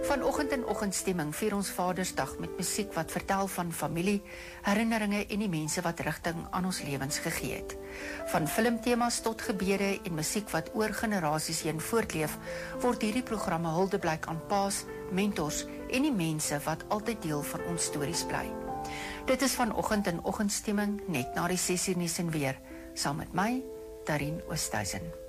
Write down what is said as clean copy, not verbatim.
Vanoggend in Oggendstemming vier ons Vadersdag met musiek wat vertel van familie, herinneringe en die mense wat rigting aan ons lewens gegee het. Van filmtemas tot gebede en musiek wat oor generasies heen voortleef, word hierdie programme huldeblyk aan paas, mentors en die mense wat altyd deel van ons stories bly. Dit is vanoggend in Oggendstemming net na die 6 uur nuus en weer, saam met my, Darien Oosthuizen.